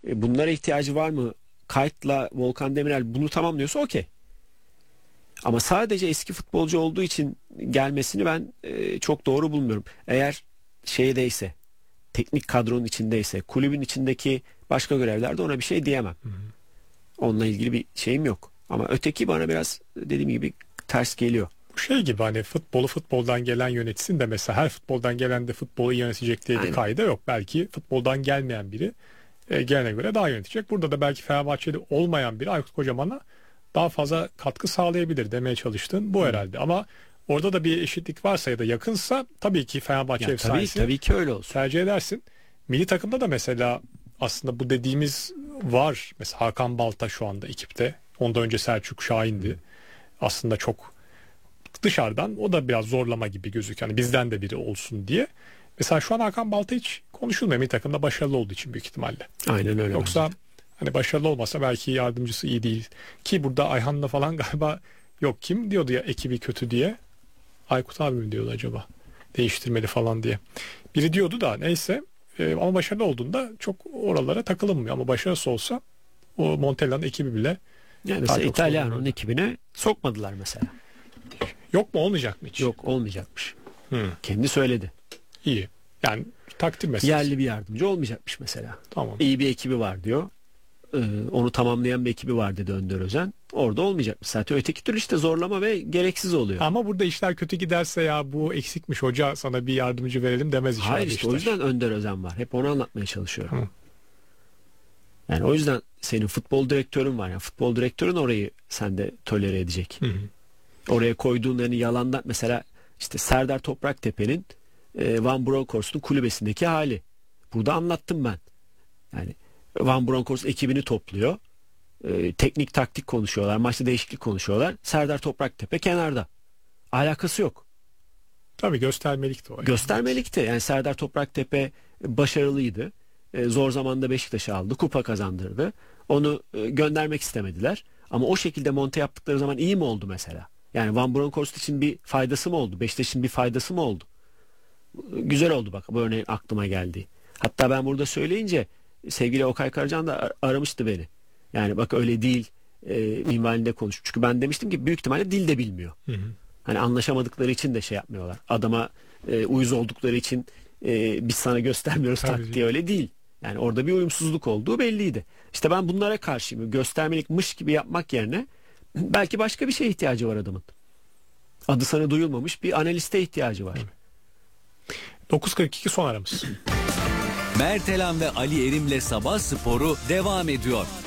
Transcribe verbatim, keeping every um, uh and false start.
E, bunlara ihtiyacı var mı? Kayıtla Volkan Demirel bunu tamamlıyorsa okey. Ama sadece eski futbolcu olduğu için gelmesini ben e, çok doğru bulmuyorum. Eğer şeydeyse, teknik kadronun içindeyse, kulübün içindeki başka görevlerde ona bir şey diyemem. Hı hı. Onunla ilgili bir şeyim yok. Ama öteki bana biraz dediğim gibi ters geliyor. Bu şey gibi, hani futbolu futboldan gelen yönetsin de mesela her futboldan gelen de futbolu iyi yönetecek diye bir kayda yok. Belki futboldan gelmeyen biri e, gelene göre daha yönetecek. Burada da belki Fenerbahçe'de olmayan biri Aykut Kocaman'a daha fazla katkı sağlayabilir demeye çalıştın. Bu Hı. herhalde. Ama orada da bir eşitlik varsa ya da yakınsa tabii ki Fenerbahçe ya, efsanesi tabii, tabii ki öyle olsun. Tercih edersin. Milli takımda da mesela aslında bu dediğimiz var. Mesela Hakan Balta şu anda ekipte. Ondan önce Selçuk Şahin'di. Hı. Aslında çok dışarıdan o da biraz zorlama gibi gözüküyor. Yani bizden de biri olsun diye. Mesela şu an Hakan Balta hiç konuşulmuyor milli takımda başarılı olduğu için büyük ihtimalle. Aynen öyle. Yoksa bence. Hani başarılı olmasa belki yardımcısı iyi değil. Ki burada Ayhan'la falan galiba yok, kim diyordu ya ekibi kötü diye. Aykut abi mi diyordu acaba? Değiştirmeli falan diye. Biri diyordu da neyse. Ee, ama başarılı olduğunda çok oralara takılınmıyor. Ama başarısı olsa o Montella'nın ekibi bile. Yani mesela İtalyan'ın ekibine sokmadılar mesela. Yok mu, olmayacak mı hiç? Yok, olmayacakmış. Hmm. Kendi söyledi. İyi. Yani takdir meselesi. Yerli bir yardımcı olmayacakmış mesela. Tamam. İyi bir ekibi var diyor. Ee, onu tamamlayan bir ekibi var dedi Önder Özen. Orada olmayacakmış. Zaten öteki türlü işte zorlama ve gereksiz oluyor. Ama burada işler kötü giderse ya bu eksikmiş hoca, sana bir yardımcı verelim demez inşallah. Hayır işte işler. O yüzden Önder Özen var. Hep onu anlatmaya çalışıyorum. Hı. Yani o yüzden senin futbol direktörün var. Yani futbol direktörün orayı sende tolere edecek. Hı hı. Oraya koyduğun yani yalandan mesela işte Serdar Topraktepe'nin e, Van Bronckhorst'un kulübesindeki hali. Burada anlattım ben. Yani Van Bronckhorst ekibini topluyor. E, teknik taktik konuşuyorlar. Maçta değişiklik konuşuyorlar. Serdar Topraktepe kenarda. Alakası yok. Tabii göstermelikti o. Yani. Göstermelikti. Yani Serdar Topraktepe başarılıydı. E, zor zamanda Beşiktaş'ı aldı. Kupa kazandırdı. Onu e, göndermek istemediler. Ama o şekilde monte yaptıkları zaman iyi mi oldu mesela? Yani Van Bronckhorst için bir faydası mı oldu? Beşiktaş'ın bir faydası mı oldu? Güzel oldu bak bu örneğin aklıma geldi. Hatta ben burada söyleyince sevgili Okay Karacan da aramıştı beni. Yani bak öyle değil e, minvalinde konuş. Çünkü ben demiştim ki büyük ihtimalle dil de bilmiyor. Hı hı. Hani anlaşamadıkları için de şey yapmıyorlar. Adama e, uyuz oldukları için e, biz sana göstermiyoruz taktiği, öyle değil. Yani orada bir uyumsuzluk olduğu belliydi. İşte ben bunlara karşıyım. Göstermelikmiş gibi yapmak yerine belki başka bir şeye ihtiyacı var adamın. Adı sana duyulmamış bir analiste ihtiyacı var. dokuz kırk iki son aramız. Mertelan ve Ali Erim'le Sabah Sporu devam ediyor.